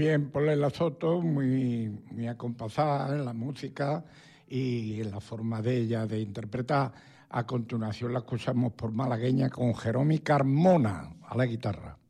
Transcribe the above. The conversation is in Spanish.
bien Polela Soto, muy acompasada en la música y en la forma de ella de interpretar. A continuación la escuchamos por malagueña con Jerómi Carmona a la guitarra.